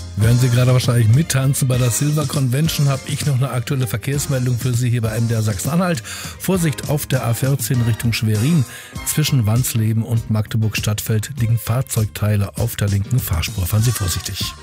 Während Sie gerade wahrscheinlich mittanzen bei der Silver Convention, habe ich noch eine aktuelle Verkehrsmeldung für Sie hier bei MDR Sachsen-Anhalt. Vorsicht auf der A14 Richtung Schwerin. Zwischen Wansleben und Magdeburg-Stadtfeld liegen Fahrzeugteile auf der linken Fahrspur. Fahren Sie vorsichtig.